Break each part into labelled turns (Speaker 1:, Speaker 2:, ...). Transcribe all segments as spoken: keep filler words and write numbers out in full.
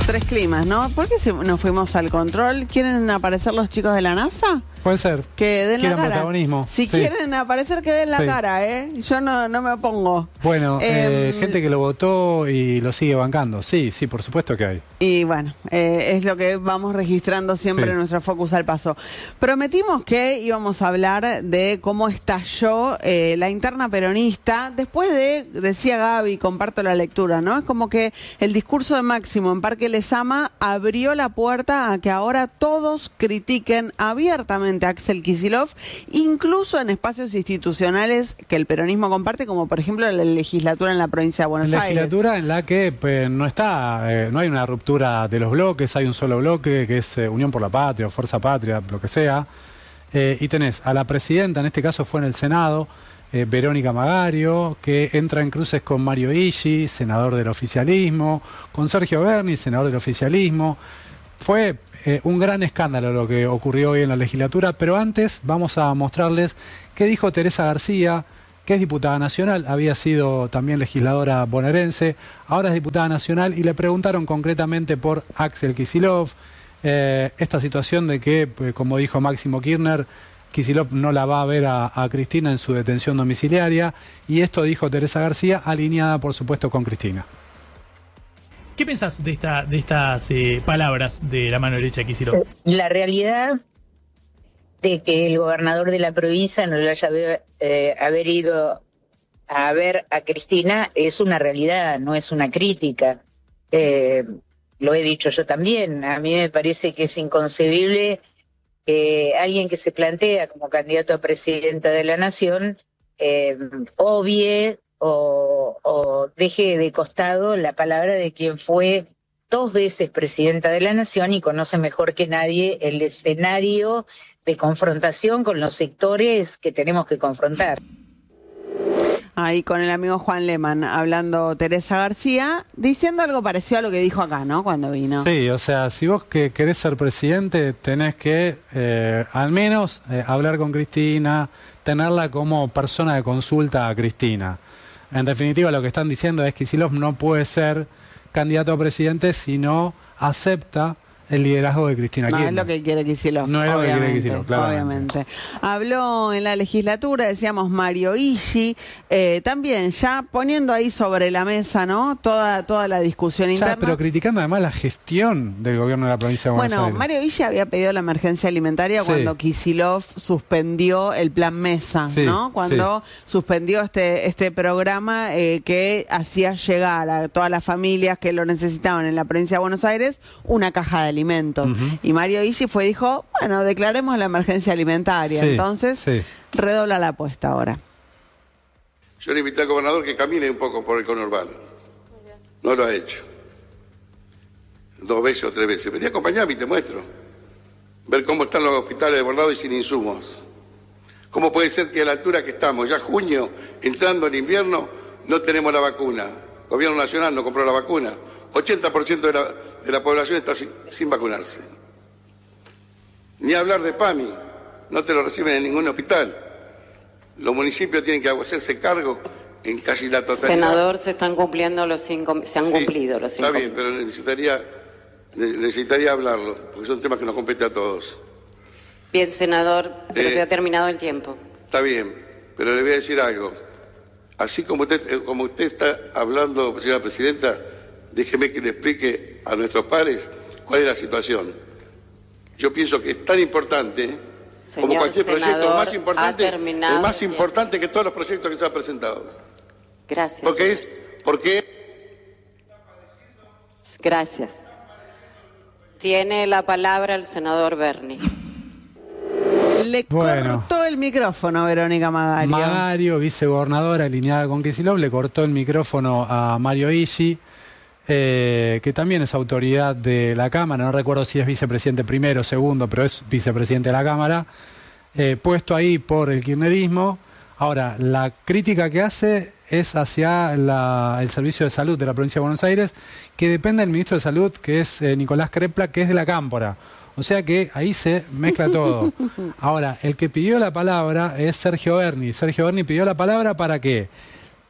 Speaker 1: tres climas, ¿no? ¿Por qué se- nos fuimos al control? ¿Quieren aparecer los chicos de la NASA?
Speaker 2: Puede ser.
Speaker 1: Que den la
Speaker 2: Quieran
Speaker 1: cara.
Speaker 2: protagonismo.
Speaker 1: Si
Speaker 2: Sí.
Speaker 1: quieren aparecer, que den la
Speaker 2: Sí.
Speaker 1: cara, ¿eh? Yo no, no me opongo.
Speaker 2: Bueno, eh,
Speaker 1: Em,
Speaker 2: gente que lo votó y lo sigue bancando. Sí, sí, por supuesto que hay.
Speaker 1: Y bueno, eh, es lo que vamos registrando siempre
Speaker 2: Sí.
Speaker 1: en nuestro Focus al Paso. Prometimos que íbamos a hablar de cómo estalló eh, la interna peronista después de, decía Gaby, comparto la lectura, ¿no? Es como que el discurso de Máximo en Parque Lezama abrió la puerta a que ahora todos critiquen abiertamente a Axel Kicillof, incluso en espacios institucionales que el peronismo comparte, como por ejemplo la legislatura en la provincia de Buenos Aires.
Speaker 2: Legislatura en la que pues, no está, eh, no hay una ruptura de los bloques, hay un solo bloque que es eh, Unión por la Patria o Fuerza Patria, lo que sea. Eh, y tenés a la presidenta, en este caso fue en el Senado, eh, Verónica Magario, que entra en cruces con Mario Ishi, senador del oficialismo, con Sergio Berni, senador del oficialismo. Fue eh, un gran escándalo lo que ocurrió hoy en la legislatura, pero antes vamos a mostrarles qué dijo Teresa García, que es diputada nacional, había sido también legisladora bonaerense, ahora es diputada nacional, y le preguntaron concretamente por Axel Kicillof, eh, esta situación de que, pues, como dijo Máximo Kirchner, Kicillof no la va a ver a, a Cristina en su detención domiciliaria, y esto dijo Teresa García, alineada por supuesto con Cristina.
Speaker 3: ¿Qué pensás de, esta, de estas eh, palabras de la mano derecha de Kicillof?
Speaker 4: La realidad de que el gobernador de la provincia no le haya haber, eh, haber ido a ver a Cristina es una realidad, no es una crítica. Eh, lo he dicho yo también. A mí me parece que es inconcebible que alguien que se plantea como candidato a presidenta de la nación eh, obvie o, o deje de costado la palabra de quien fue dos veces presidenta de la nación y conoce mejor que nadie el escenario de confrontación con los sectores que tenemos que confrontar.
Speaker 1: Ahí con el amigo Juan Lehmann, hablando Teresa García, diciendo algo parecido a lo que dijo acá, ¿no? Cuando vino.
Speaker 2: Sí, o sea, si vos que querés ser presidente, tenés que eh, al menos eh, hablar con Cristina, tenerla como persona de consulta a Cristina. En definitiva, lo que están diciendo es que Kicillof no puede ser candidato a presidente si no acepta el liderazgo de Cristina
Speaker 1: No,
Speaker 2: Kirchner.
Speaker 1: es lo que quiere Kicillof.
Speaker 2: No es lo que quiere
Speaker 1: obviamente,
Speaker 2: Kicillof, claramente.
Speaker 1: obviamente. Habló en la legislatura, decíamos Mario Ishi, eh, también ya poniendo ahí sobre la mesa, ¿no? Toda, toda la discusión
Speaker 2: Ya,
Speaker 1: interna.
Speaker 2: pero criticando además la gestión del gobierno de la provincia de Buenos
Speaker 1: Bueno,
Speaker 2: Aires.
Speaker 1: Mario Ishi había pedido la emergencia alimentaria
Speaker 2: Sí.
Speaker 1: cuando Kicillof suspendió el plan Mesa,
Speaker 2: Sí,
Speaker 1: ¿no? Cuando suspendió este, este programa eh, que hacía llegar a todas las familias que lo necesitaban en la provincia de Buenos Aires una caja de alimentos.
Speaker 2: Ujú.
Speaker 1: Y Mario Ishi fue y dijo, bueno, declaremos la emergencia alimentaria.
Speaker 2: Sí,
Speaker 1: Entonces,
Speaker 2: sí.
Speaker 1: redobla la apuesta ahora.
Speaker 5: Yo le invité al gobernador que camine un poco por el conurbano. No lo ha hecho. Dos veces o tres veces. Vení a acompañarme y te muestro. Ver cómo están los hospitales desbordados y sin insumos. ¿Cómo puede ser que a la altura que estamos, ya junio, entrando en invierno, no tenemos la vacuna? El gobierno nacional no compró la vacuna. ochenta por ciento de la, de la población está sin, sin vacunarse. Ni hablar de PAMI. No te lo reciben en ningún hospital. Los municipios tienen que hacerse cargo en casi la totalidad.
Speaker 6: Senador, se están cumpliendo los cinco, se han
Speaker 5: Sí,
Speaker 6: cumplido los cinco.
Speaker 5: Está bien, pero necesitaría, necesitaría hablarlo, porque son temas que nos competen a todos.
Speaker 6: Bien, senador, pero
Speaker 5: Eh,
Speaker 6: se ha terminado el tiempo.
Speaker 5: Está bien, pero le voy a decir algo. Así como usted, eh, como usted está hablando, señora presidenta, déjeme que le explique a nuestros pares cuál es la situación. Yo pienso que es tan importante
Speaker 6: Señor
Speaker 5: como cualquier proyecto,
Speaker 6: senador,
Speaker 5: más importante,
Speaker 6: ha terminado
Speaker 5: es más
Speaker 6: el
Speaker 5: importante que todos los proyectos que se han presentado.
Speaker 6: Gracias.
Speaker 5: Porque es,
Speaker 6: señor.
Speaker 5: porque
Speaker 6: Gracias. Tiene la palabra el senador Berni.
Speaker 1: Le
Speaker 2: Bueno.
Speaker 1: cortó el micrófono, Verónica Magario.
Speaker 2: Magario, vicegobernadora alineada con Kicillof, le cortó el micrófono a Mario Ishi, eh, que también es autoridad de la Cámara, no recuerdo si es vicepresidente primero o segundo, pero es vicepresidente de la Cámara, eh, puesto ahí por el kirchnerismo. Ahora, la crítica que hace es hacia la- el Servicio de Salud de la Provincia de Buenos Aires, que depende del ministro de Salud, que es eh, Nicolás Crepla, que es de la Cámpora. O sea que ahí se mezcla todo. Ahora, el que pidió la palabra es Sergio Berni. Sergio Berni pidió la palabra para que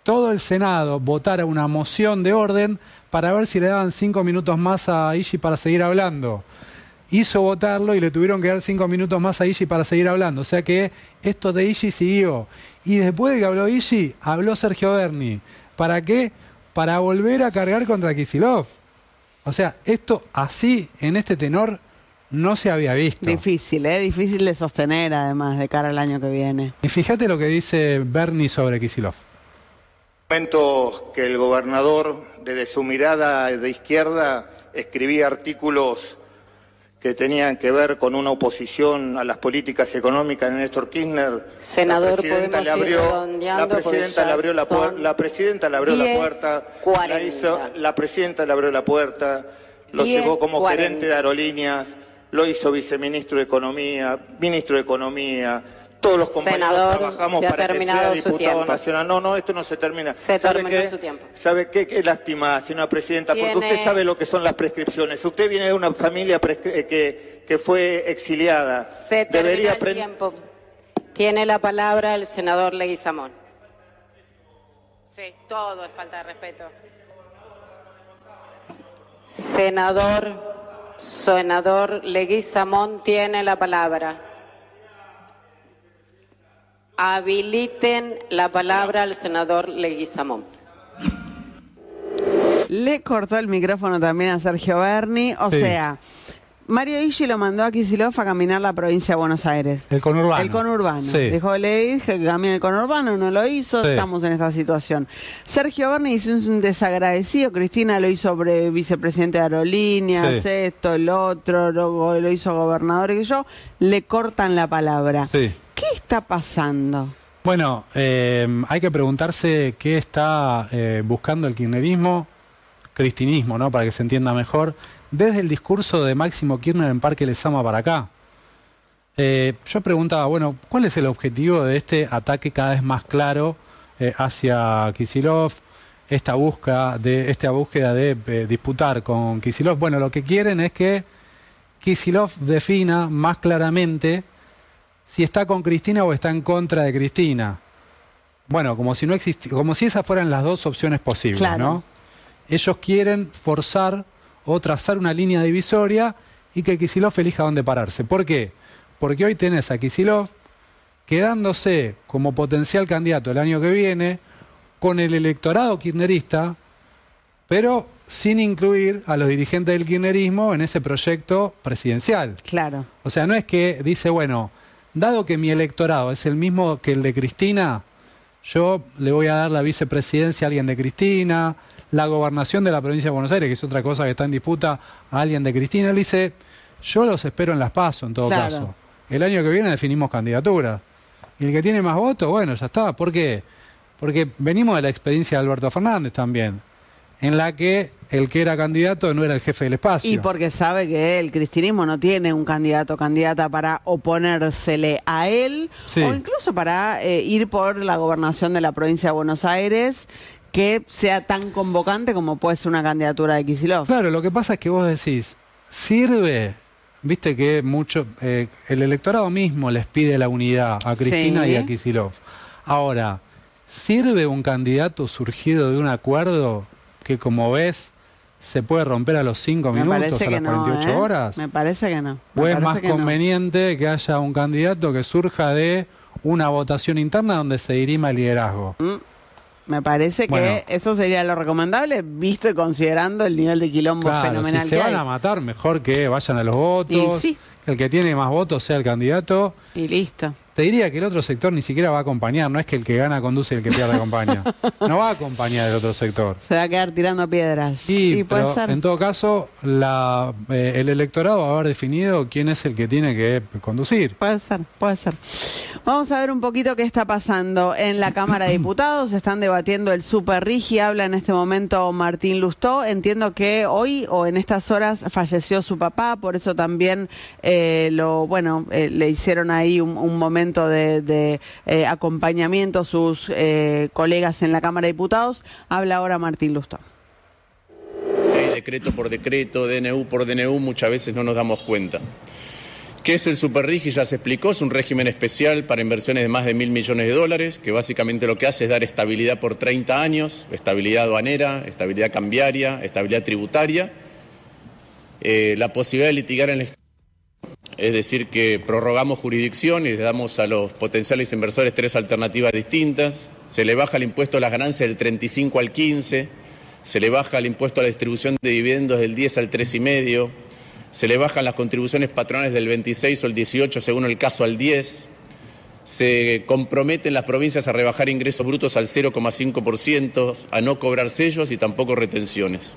Speaker 2: todo el Senado votara una moción de orden para ver si le daban cinco minutos más a Illi para seguir hablando. Hizo votarlo y le tuvieron que dar cinco minutos más a Illi para seguir hablando. O sea que esto de Illi siguió. Y después de que habló Illi, habló Sergio Berni. ¿Para qué? Para volver a cargar contra Kicillof. O sea, esto así, en este tenor, no se había visto.
Speaker 1: Difícil, ¿eh? Difícil de sostener, además, de cara al año que viene.
Speaker 2: Y fíjate lo que dice Berni sobre Kicillof.
Speaker 7: Momento que el gobernador, desde su mirada de izquierda, escribía artículos que tenían que ver con una oposición a las políticas económicas de Néstor Kirchner.
Speaker 6: Senador,
Speaker 7: la presidenta le abrió, la presidenta le abrió la puerta, la presidenta le abrió la puerta, la, hizo, la presidenta le abrió la puerta, lo llevó como gerente de aerolíneas, lo hizo viceministro de Economía, ministro de Economía. Todos los compañeros
Speaker 6: Senador,
Speaker 7: trabajamos para que sea diputado nacional. No, no, esto no se termina.
Speaker 6: Se
Speaker 7: ¿Sabe
Speaker 6: terminó
Speaker 7: qué?
Speaker 6: su tiempo.
Speaker 7: ¿Sabe qué? Qué lástima, señora presidenta, porque
Speaker 6: Tiene...
Speaker 7: usted sabe lo que son las prescripciones. Usted viene de una familia que, que fue exiliada.
Speaker 6: Se terminó
Speaker 7: Debería
Speaker 6: el tiempo. Tiene la palabra el senador Leguizamón. Sí, todo es falta de respeto. Senador, senador Leguizamón tiene la palabra. Habiliten la palabra al senador Leguizamón.
Speaker 1: Le cortó el micrófono también a Sergio Berni. O
Speaker 2: Sí.
Speaker 1: sea, Mario Illi lo mandó a Kicillof a caminar la provincia de Buenos Aires.
Speaker 2: El conurbano.
Speaker 1: El conurbano.
Speaker 2: Sí.
Speaker 1: Dijo, le dije que camine el conurbano, no lo hizo,
Speaker 2: Sí.
Speaker 1: estamos en esta situación. Sergio Berni hizo un desagradecido, Cristina lo hizo sobre vicepresidente de aerolíneas,
Speaker 2: Sí.
Speaker 1: esto, el otro, lo, lo hizo gobernador y yo, le cortan la palabra.
Speaker 2: Sí.
Speaker 1: ¿Qué está pasando?
Speaker 2: Bueno, eh, hay que preguntarse qué está eh, buscando el kirchnerismo, cristinismo, ¿no? Para que se entienda mejor, desde el discurso de Máximo Kirchner en Parque Lezama para acá. Eh, yo preguntaba, bueno, ¿cuál es el objetivo de este ataque cada vez más claro eh, hacia Kicillof? Esta búsqueda de, esta búsqueda de eh, disputar con Kicillof. Bueno, lo que quieren es que Kicillof defina más claramente si está con Cristina o está en contra de Cristina. Bueno, como si no existi- como si esas fueran las dos opciones posibles,
Speaker 1: Claro.
Speaker 2: ¿no? Ellos quieren forzar o trazar una línea divisoria y que Kicillof elija dónde pararse. ¿Por qué? Porque hoy tenés a Kicillof quedándose como potencial candidato el año que viene con el electorado kirchnerista, pero sin incluir a los dirigentes del kirchnerismo en ese proyecto presidencial.
Speaker 1: Claro.
Speaker 2: O sea, no es que dice, bueno, dado que mi electorado es el mismo que el de Cristina, yo le voy a dar la vicepresidencia a alguien de Cristina, la gobernación de la provincia de Buenos Aires, que es otra cosa que está en disputa, a alguien de Cristina. Él dice, yo los espero en las PASO, en todo
Speaker 1: Claro.
Speaker 2: caso. El año que viene definimos candidaturas. Y el que tiene más votos, bueno, ya está. ¿Por qué? Porque venimos de la experiencia de Alberto Fernández también, en la que el que era candidato no era el jefe del espacio.
Speaker 1: Y porque sabe que el cristinismo no tiene un candidato o candidata para oponérsele a él,
Speaker 2: Sí.
Speaker 1: o incluso para eh, ir por la gobernación de la provincia de Buenos Aires, que sea tan convocante como puede ser una candidatura de Kicillof.
Speaker 2: Claro, lo que pasa es que vos decís, sirve, viste que mucho, eh, el electorado mismo les pide la unidad a Cristina
Speaker 1: Sí.
Speaker 2: y a Kicillof. Ahora, ¿sirve un candidato surgido de un acuerdo que, como ves, se puede romper a los cinco
Speaker 1: Me
Speaker 2: minutos,
Speaker 1: parece
Speaker 2: a
Speaker 1: que
Speaker 2: las
Speaker 1: no,
Speaker 2: cuarenta y ocho
Speaker 1: ¿eh?
Speaker 2: horas?
Speaker 1: Me parece que no. Me
Speaker 2: ¿O es
Speaker 1: parece
Speaker 2: más
Speaker 1: que no.
Speaker 2: conveniente que haya un candidato que surja de una votación interna donde se dirima el liderazgo?
Speaker 1: Me parece que
Speaker 2: Bueno.
Speaker 1: eso sería lo recomendable, visto y considerando el nivel de quilombo
Speaker 2: Claro,
Speaker 1: fenomenal
Speaker 2: si se
Speaker 1: que
Speaker 2: van
Speaker 1: hay.
Speaker 2: a matar, mejor que vayan a los votos,
Speaker 1: Y sí.
Speaker 2: que el que tiene más votos sea el candidato.
Speaker 1: Y listo.
Speaker 2: Te diría que el otro sector ni siquiera va a acompañar, no es que el que gana conduce y el que pierde acompaña. No va a acompañar el otro sector.
Speaker 1: Se va a quedar tirando piedras.
Speaker 2: Sí,
Speaker 1: y puede
Speaker 2: pero
Speaker 1: ser.
Speaker 2: en todo caso, la, eh, el electorado va a haber definido quién es el que tiene que conducir.
Speaker 1: Puede ser, puede ser. Vamos a ver un poquito qué está pasando en la Cámara de Diputados. Están debatiendo el Super Rigi. Habla en este momento Martín Lustó. Entiendo que hoy o en estas horas falleció su papá, por eso también eh, lo bueno eh, le hicieron ahí un, un momento de, de eh, acompañamiento sus eh, colegas en la Cámara de Diputados. Habla ahora Martín Lustó.
Speaker 8: Hay decreto por decreto, D N U por D N U, muchas veces no nos damos cuenta. ¿Qué es el Superrigi? Ya se explicó, es un régimen especial para inversiones de más de mil millones de dólares, que básicamente lo que hace es dar estabilidad por treinta años, estabilidad aduanera, estabilidad cambiaria, estabilidad tributaria, eh, la posibilidad de litigar en el exterior, es decir, que prorrogamos jurisdicción y les damos a los potenciales inversores tres alternativas distintas, se le baja el impuesto a las ganancias del treinta y cinco al quince, se le baja el impuesto a la distribución de dividendos del diez al tres y medio, se le bajan las contribuciones patronales del veintiséis o el dieciocho, según el caso, al diez. Se comprometen las provincias a rebajar ingresos brutos al cero coma cinco por ciento, a no cobrar sellos y tampoco retenciones.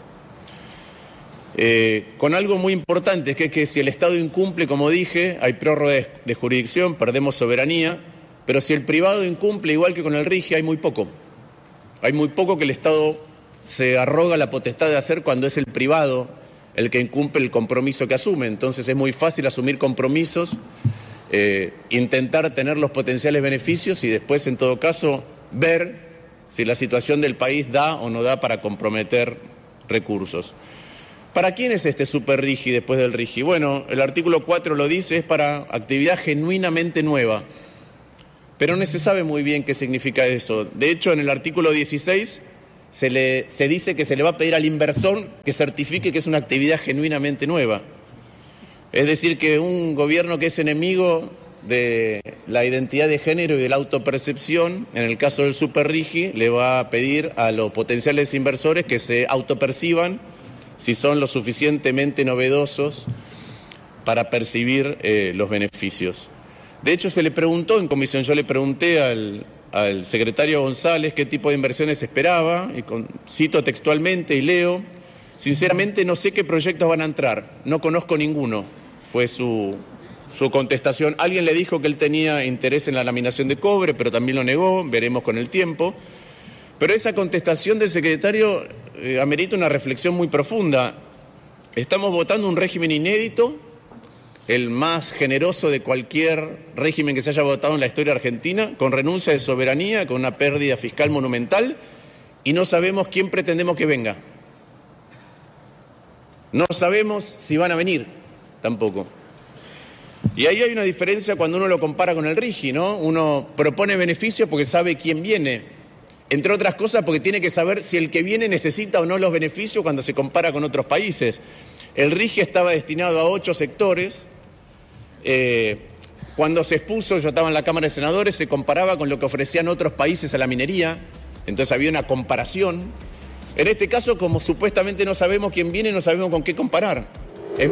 Speaker 8: Eh, con algo muy importante, que es que si el Estado incumple, como dije, hay prórroga de, de jurisdicción, perdemos soberanía, pero si el privado incumple, igual que con el RIGI, hay muy poco. Hay muy poco que el Estado se arroga la potestad de hacer cuando es el privado el que incumple el compromiso que asume. Entonces es muy fácil asumir compromisos, eh, intentar tener los potenciales beneficios y después, en todo caso, ver si la situación del país da o no da para comprometer recursos. ¿Para quién es este Superrigi después del RIGI? Bueno, el artículo cuatro lo dice, es para actividad genuinamente nueva, pero no se sabe muy bien qué significa eso. De hecho, en el artículo dieciséis... Se, le, se dice que se le va a pedir al inversor que certifique que es una actividad genuinamente nueva. Es decir, que un gobierno que es enemigo de la identidad de género y de la autopercepción, en el caso del Superrigi, le va a pedir a los potenciales inversores que se autoperciban si son lo suficientemente novedosos para percibir eh, los beneficios. De hecho, se le preguntó en comisión, yo le pregunté al... al secretario González qué tipo de inversiones esperaba, y con, cito textualmente y leo, sinceramente no sé qué proyectos van a entrar, no conozco ninguno, fue su, su contestación. Alguien le dijo que él tenía interés en la laminación de cobre, pero también lo negó, veremos con el tiempo. Pero esa contestación del secretario eh, amerita una reflexión muy profunda. Estamos votando un régimen inédito, el más generoso de cualquier régimen que se haya votado en la historia argentina, con renuncia de soberanía, con una pérdida fiscal monumental, y no sabemos quién pretendemos que venga. No sabemos si van a venir, tampoco. Y ahí hay una diferencia cuando uno lo compara con el RIGI, ¿no? Uno propone beneficios porque sabe quién viene, entre otras cosas porque tiene que saber si el que viene necesita o no los beneficios cuando se compara con otros países. El RIGI estaba destinado a ocho sectores. Eh, cuando se expuso, yo estaba en la Cámara de Senadores, se comparaba con lo que ofrecían otros países a la minería, entonces había una comparación. En este caso, como supuestamente no sabemos quién viene, no sabemos con qué comparar. Eh...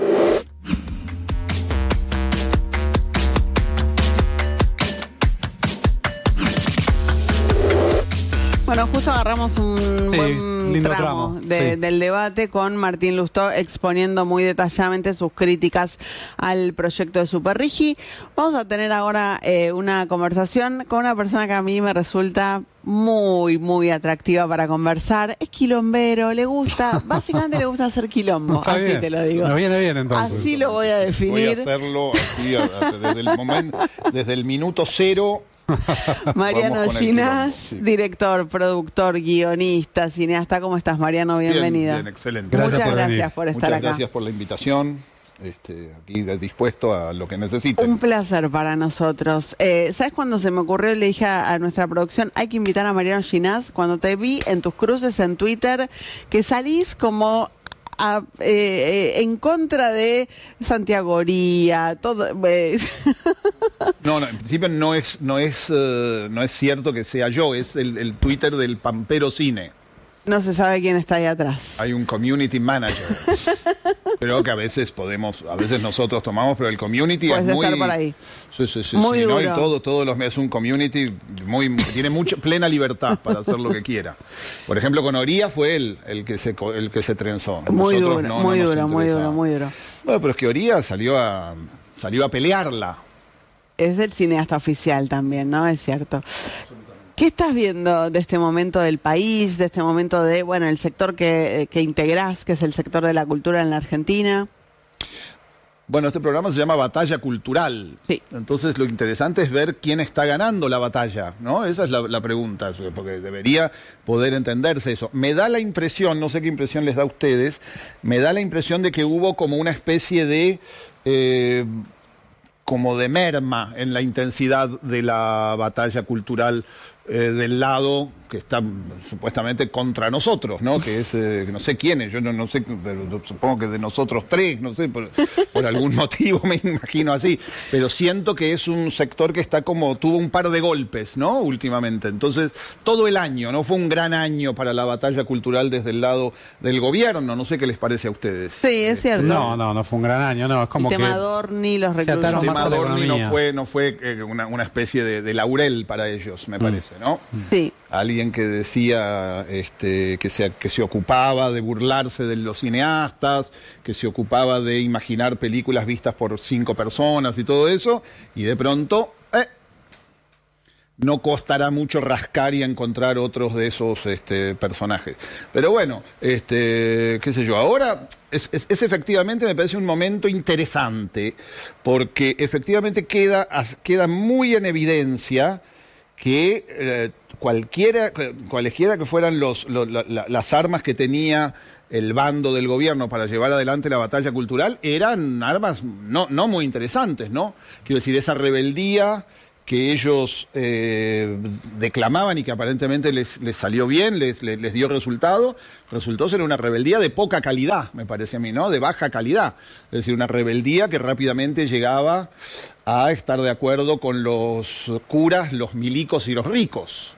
Speaker 1: Bueno, justo agarramos un
Speaker 2: sí,
Speaker 1: buen
Speaker 2: lindo
Speaker 1: tramo,
Speaker 2: tramo
Speaker 1: de,
Speaker 2: sí.
Speaker 1: del debate con Martín Lustó exponiendo muy detalladamente sus críticas al proyecto de Superrigi. Vamos a tener ahora eh, una conversación con una persona que a mí me resulta muy, muy atractiva para conversar. Es quilombero, le gusta, básicamente le gusta hacer quilombo,
Speaker 2: Está
Speaker 1: así
Speaker 2: bien.
Speaker 1: te lo digo.
Speaker 2: Nos viene bien entonces.
Speaker 1: Así lo voy a definir.
Speaker 9: Voy a hacerlo así, desde el momento, desde el minuto cero.
Speaker 1: Mariano Ginás, sí. Director, productor, guionista, cineasta. ¿Cómo estás, Mariano? Bienvenida.
Speaker 9: Bien, bien, excelente.
Speaker 1: Muchas
Speaker 2: Gracias por
Speaker 1: gracias
Speaker 2: venir.
Speaker 1: por estar
Speaker 9: Muchas
Speaker 1: acá.
Speaker 9: gracias por la invitación. Este, aquí dispuesto a lo que necesiten.
Speaker 1: Un placer para nosotros. Eh, ¿Sabes cuando se me ocurrió? Le dije a, a nuestra producción, hay que invitar a Mariano Ginás. Cuando te vi en tus cruces en Twitter, que salís como... A, eh, eh, en contra de Santiago Oría, todo. Eh.
Speaker 9: No, no, en principio no es, no es, uh, no es cierto que sea yo, es el, el Twitter del Pampero Cine.
Speaker 1: No se sabe quién está ahí atrás.
Speaker 9: Hay un community manager. Creo que a veces podemos, a veces nosotros tomamos, pero el community
Speaker 1: Puedes
Speaker 9: es muy...
Speaker 1: estar por ahí.
Speaker 9: Sí, sí, sí.
Speaker 1: Muy
Speaker 9: sí,
Speaker 1: duro.
Speaker 9: ¿no? Y todo, todos los meses es un community muy, que tiene mucha, plena libertad para hacer lo que quiera. Por ejemplo, con Oría fue él el que se, el que se trenzó.
Speaker 1: Muy
Speaker 9: Nosotros
Speaker 1: duro,
Speaker 9: no,
Speaker 1: muy
Speaker 9: no nos
Speaker 1: duro, muy
Speaker 9: interesaba.
Speaker 1: duro, muy duro.
Speaker 9: Bueno, pero es que Oría salió a, salió a pelearla.
Speaker 1: Es el cineasta oficial también, ¿no? Es cierto. ¿Qué estás viendo de este momento del país, de este momento de, bueno, el sector que, que integrás, que es el sector de la cultura en la Argentina?
Speaker 9: Bueno, este programa se llama Batalla Cultural.
Speaker 1: Sí.
Speaker 9: Entonces lo interesante es ver quién está ganando la batalla, ¿no? Esa es la, la pregunta, porque debería poder entenderse eso. Me da la impresión, no sé qué impresión les da a ustedes, me da la impresión de que hubo como una especie de... Eh, como de merma en la intensidad de la batalla cultural eh, del lado que está supuestamente contra nosotros, ¿no? Que es, eh, no sé quiénes, yo no, no sé, pero supongo que de nosotros tres, no sé, por, por algún motivo me imagino así, pero siento que es un sector que está como, tuvo un par de golpes, ¿no? Últimamente, entonces, todo el año, no fue un gran año para la batalla cultural desde el lado del gobierno, no sé qué les parece a ustedes.
Speaker 1: Sí, es cierto.
Speaker 2: No, no, no fue un gran año, no, es como
Speaker 1: el tema
Speaker 2: que...
Speaker 1: Adorni, los
Speaker 2: se ataron
Speaker 1: reclusos.
Speaker 9: El
Speaker 2: más
Speaker 9: tema
Speaker 2: a la
Speaker 9: Adorni no
Speaker 2: economía.
Speaker 9: fue, no fue eh, una, una especie de, de laurel para ellos, me parece, ¿no?
Speaker 1: Sí.
Speaker 9: Alguien que decía este, que, se, que se ocupaba de burlarse de los cineastas, que se ocupaba de imaginar películas vistas por cinco personas y todo eso, y de pronto, eh, no costará mucho rascar y encontrar otros de esos este, personajes. Pero bueno, este, qué sé yo, ahora es, es, es efectivamente, me parece un momento interesante, porque efectivamente queda, queda muy en evidencia que eh, cualquiera, cualesquiera que fueran los, los, la, la, las armas que tenía el bando del gobierno para llevar adelante la batalla cultural, eran armas no, no muy interesantes, ¿no? Quiero decir, esa rebeldía que ellos eh, declamaban y que aparentemente les, les salió bien, les, les, les dio resultado, resultó ser una rebeldía de poca calidad, me parece a mí, ¿no? De baja calidad. Es decir, una rebeldía que rápidamente llegaba a estar de acuerdo con los curas, los milicos y los ricos.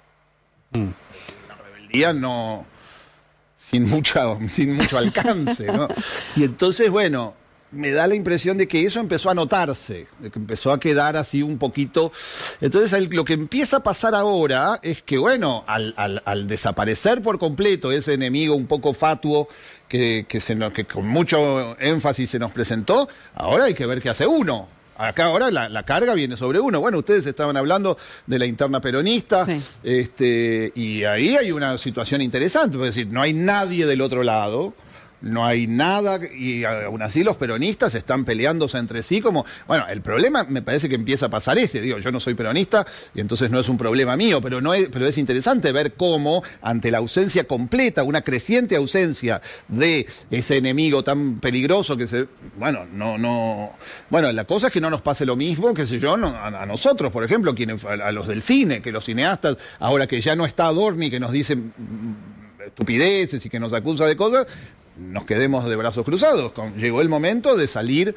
Speaker 9: Mm. Una rebeldía no... sin, mucha, sin mucho alcance, ¿no? Y entonces, bueno... me da la impresión de que eso empezó a notarse, de que empezó a quedar así un poquito. Entonces el, lo que empieza a pasar ahora es que, bueno, al, al, al desaparecer por completo ese enemigo un poco fatuo que, que, se nos, que con mucho énfasis se nos presentó, ahora hay que ver qué hace uno. Acá ahora la, la carga viene sobre uno. Bueno, ustedes estaban hablando de la interna peronista, sí. este, y ahí hay una situación interesante, es decir, no hay nadie del otro lado. No hay nada, y aún así los peronistas están peleándose entre sí como... Bueno, el problema me parece que empieza a pasar ese, digo, yo no soy peronista y entonces no es un problema mío, pero, no es, pero es interesante ver cómo, ante la ausencia completa, una creciente ausencia de ese enemigo tan peligroso que se... Bueno, no, no... Bueno, la cosa es que no nos pase lo mismo, qué sé yo, no, a, a nosotros, por ejemplo, quienes, a, a los del cine, que los cineastas, ahora que ya no está Adorni, que nos dicen estupideces y que nos acusa de cosas... nos quedemos de brazos cruzados. Llegó el momento de salir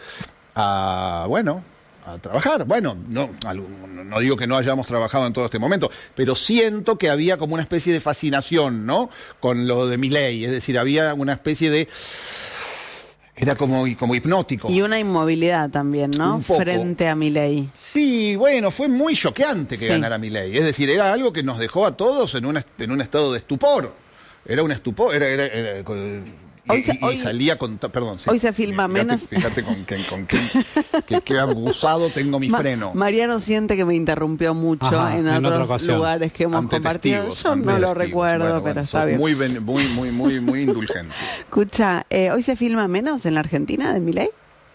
Speaker 9: a, bueno, a trabajar. Bueno, no, no digo que no hayamos trabajado en todo este momento, pero siento que había como una especie de fascinación, ¿no? Con lo de Milei, es decir, había una especie de... Era como, como hipnótico.
Speaker 1: Y una inmovilidad también, ¿no? Frente a Milei.
Speaker 9: Sí, bueno, fue muy choqueante que sí. ganara Milei. Es decir, era algo que nos dejó a todos en un, en un estado de estupor. Era un estupor, era... era, era, era Y, hoy se, y, y salía con... Perdón. Sí,
Speaker 1: hoy se filma
Speaker 9: fíjate,
Speaker 1: menos...
Speaker 9: Fíjate con qué con qué, que, que abusado tengo mi
Speaker 1: Ma,
Speaker 9: freno.
Speaker 1: Mariano siente que me interrumpió mucho Ajá, en, en otros lugares que hemos ante compartido. Testigos, Yo no lo recuerdo, bueno, pero bueno, está bien.
Speaker 9: Muy, muy, muy, muy, muy indulgente.
Speaker 1: Escucha, eh, ¿hoy se filma menos en la Argentina de Milei?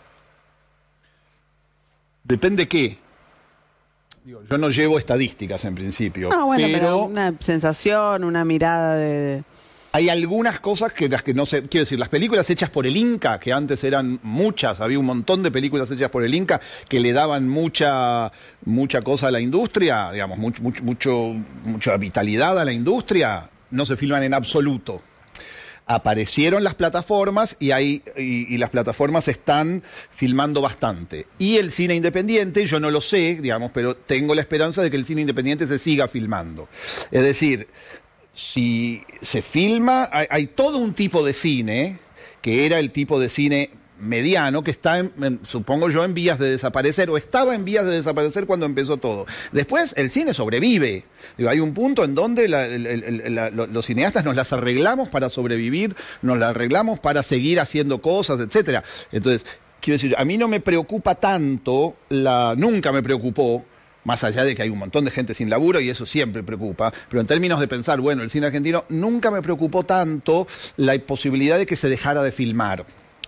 Speaker 9: Depende qué. Digo, yo no llevo estadísticas en principio.
Speaker 1: Ah, bueno, pero,
Speaker 9: pero
Speaker 1: una sensación, una mirada de...
Speaker 9: Hay algunas cosas que las que no sé, quiero decir, las películas hechas por el Inca, que antes eran muchas, había un montón de películas hechas por el Inca que le daban mucha mucha cosa a la industria, digamos, mucho, mucho, mucho mucha vitalidad a la industria, no se filman en absoluto. Aparecieron las plataformas y, hay, y, y las plataformas están filmando bastante. Y el cine independiente, yo no lo sé, digamos, pero tengo la esperanza de que el cine independiente se siga filmando. Es decir, si se filma, hay, hay todo un tipo de cine, que era el tipo de cine mediano, que está, en, en, supongo yo, en vías de desaparecer, o estaba en vías de desaparecer cuando empezó todo. Después, el cine sobrevive. Digo, hay un punto en donde la, el, el, la, los cineastas nos las arreglamos para sobrevivir, nos las arreglamos para seguir haciendo cosas, etcétera. Entonces, quiero decir, a mí no me preocupa tanto, la, nunca me preocupó, más allá de que hay un montón de gente sin laburo y eso siempre preocupa, pero en términos de pensar, bueno, el cine argentino, nunca me preocupó tanto la posibilidad de que se dejara de filmar.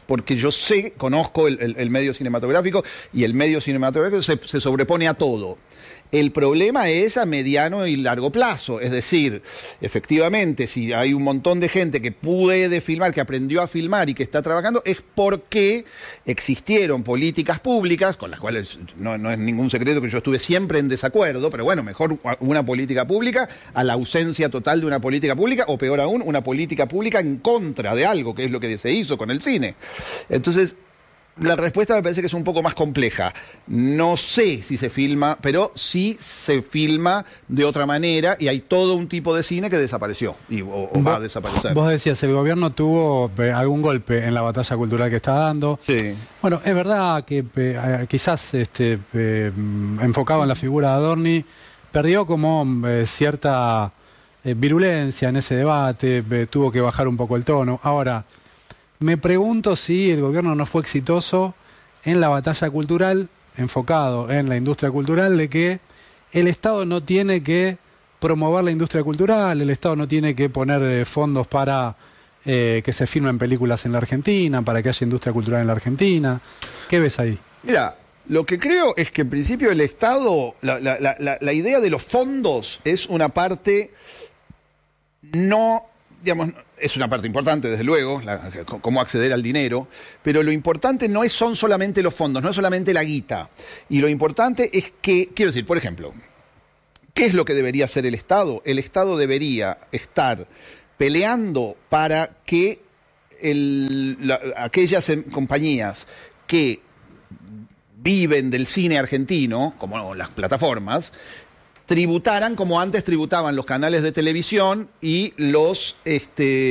Speaker 9: porque yo sé, conozco el, el, el medio cinematográfico y el medio cinematográfico se, se sobrepone a todo. El problema es a mediano y largo plazo, es decir, efectivamente, si hay un montón de gente que puede filmar, que aprendió a filmar y que está trabajando, es porque existieron políticas públicas, con las cuales no, no es ningún secreto que yo estuve siempre en desacuerdo, pero bueno, mejor una política pública a la ausencia total de una política pública, o peor aún, una política pública en contra de algo, que es lo que se hizo con el cine. Entonces, la respuesta me parece que es un poco más compleja. No sé si se filma, pero sí se filma de otra manera y hay todo un tipo de cine que desapareció y, o, o va a desaparecer.
Speaker 2: Vos decías, el gobierno tuvo eh, algún golpe en la batalla cultural que está dando.
Speaker 9: Sí. Bueno,
Speaker 2: es verdad que eh, quizás este, eh, enfocado en la figura de Adorni, perdió como eh, cierta eh, virulencia en ese debate, eh, tuvo que bajar un poco el tono. Ahora, me pregunto si el gobierno no fue exitoso en la batalla cultural, enfocado en la industria cultural, de que el Estado no tiene que promover la industria cultural, el Estado no tiene que poner eh, fondos para eh, que se filmen películas en la Argentina, para que haya industria cultural en la Argentina. ¿Qué ves ahí?
Speaker 9: Mira, lo que creo es que en principio el Estado, la, la, la, la idea de los fondos es una parte no, digamos, es una parte importante, desde luego, la, cómo acceder al dinero, pero lo importante no es, son solamente los fondos, no es solamente la guita. Y lo importante es que, quiero decir, por ejemplo, ¿qué es lo que debería hacer el Estado? El Estado debería estar peleando para que el, la, aquellas compañías que viven del cine argentino, como las plataformas, tributaran como antes tributaban los canales de televisión y los... este